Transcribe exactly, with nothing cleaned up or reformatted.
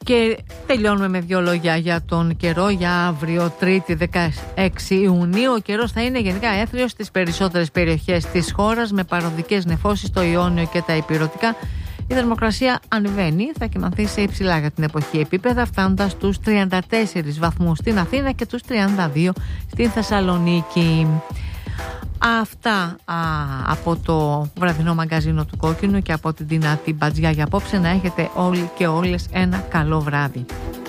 Και τελειώνουμε με δύο λόγια για τον καιρό για αύριο, Τρίτη δεκαέξι Ιουνίου. Ο καιρός θα είναι γενικά έθριος στις περισσότερες περιοχές της χώρας, με παροδικές νεφώσεις στο Ιόνιο και τα Ηπειρωτικά. Η θερμοκρασία ανεβαίνει, θα κυμανθεί σε υψηλά για την εποχή επίπεδα, φτάνοντας στους τριάντα τέσσερις βαθμούς στην Αθήνα και τους τριάντα δύο στην Θεσσαλονίκη. Αυτά α, από το βραδινό μαγκαζίνο του Κόκκινου και από την δυνατή μπατζιά για απόψε. Να έχετε όλοι και όλες ένα καλό βράδυ.